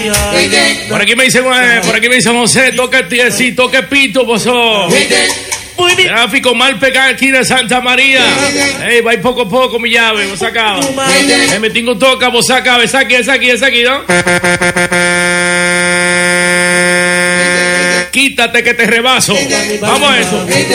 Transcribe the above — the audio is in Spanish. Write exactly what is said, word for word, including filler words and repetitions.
Por aquí me dicen, eh, por aquí me dicen José, toca sí, toque pito, pozo. Tráfico mal pegado aquí de Santa María. Ey, va poco a poco mi llave, vos acá. Me metí un toca, vos acá, esa aquí, esa aquí, esa aquí, ¿no? Quítate que te rebaso. Vamos a eso.